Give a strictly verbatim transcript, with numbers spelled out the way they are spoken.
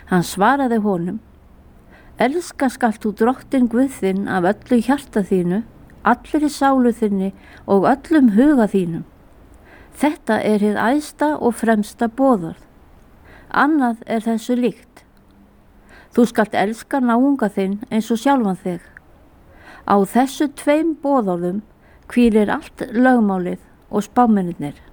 Hann svaraði honum: Elska skalt þú Drottinn Guð þinn af öllu hjarta þínu, allri sálu þinni og öllum huga þínum. Þetta er hið æðsta og fremsta boðorð. Annað er þessu líkt. Þú skalt elska náunga þinn eins og sjálfan þig. Á þessu tveim boðorðum hvílir allt lögmálið og spámennirnir.